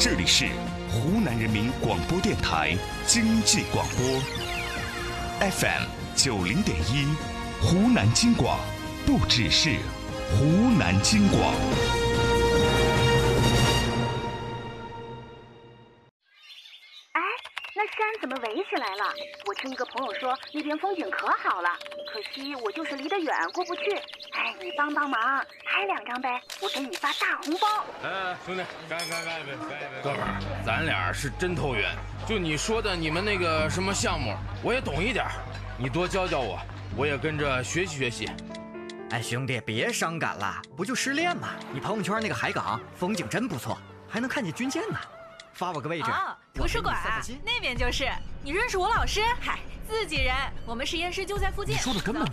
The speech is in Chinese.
这里是湖南人民广播电台经济广播 FM 90.1，湖南经广，不只是湖南经广。 山怎么围起来了？我听一个朋友说那边风景可好了，可惜我就是离得远过不去。哎，你帮帮忙，拍2张呗，我给你发大红包。 兄弟，干！哥们儿，咱俩是真投缘。就你说的你们那个什么项目，我也懂一点，你多教教我，我也跟着学习。 哎，兄弟，别伤感了，不就失恋吗？你朋友圈那个海港风景真不错，还能看见军舰呢。发我个位置。 图书馆那边就是。你认识我老师？嗨，自己人，我们实验室就在附近。 你说的根本不